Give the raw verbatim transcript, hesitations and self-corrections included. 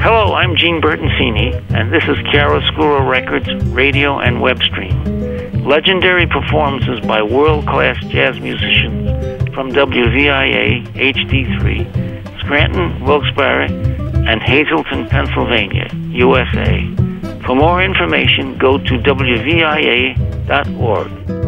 Hello, I'm Gene Bertoncini, and this is Chiaroscuro Records radio and web stream. Legendary performances by world-class jazz musicians from W V I A H D three, Scranton, Wilkes-Barre, and Hazleton, Pennsylvania, U S A. For more information, go to W V I A dot org.